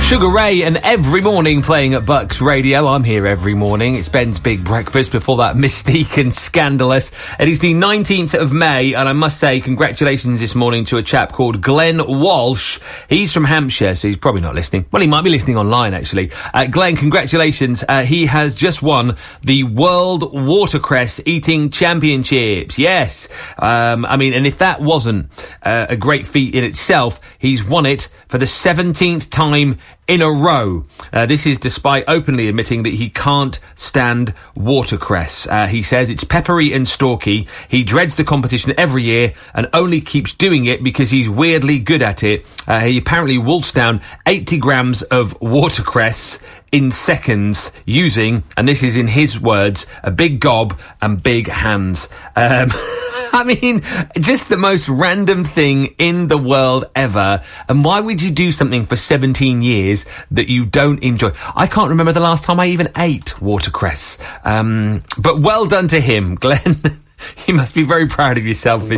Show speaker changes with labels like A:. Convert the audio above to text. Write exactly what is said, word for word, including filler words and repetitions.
A: Sugar Ray, and every morning playing at Bucks Radio. I'm here every morning. It's Ben's Big Breakfast. Before that, Mystique and Scandalous. It is the nineteenth of May, and I must say congratulations this morning to a chap called Glenn Walsh. He's from Hampshire, so he's probably not listening. Well, he might be listening online, actually. Uh, Glenn, congratulations. Uh, he has just won the World Watercress Eating Championships. Yes. Um, I mean, and if that wasn't uh, a great feat in itself, he's won it for the seventeenth time in a row. Uh, this is despite openly admitting that he can't stand watercress. Uh, he says it's peppery and stalky. He dreads the competition every year and only keeps doing it because he's weirdly good at it. Uh, he apparently wolfs down eighty grams of watercress in seconds using, and this is in his words, a big gob and big hands. Um... I mean, just the most random thing in the world ever. And why would you do something for seventeen years that you don't enjoy? I can't remember the last time I even ate watercress. Um, but well done to him, Glenn. You must be very proud of yourself.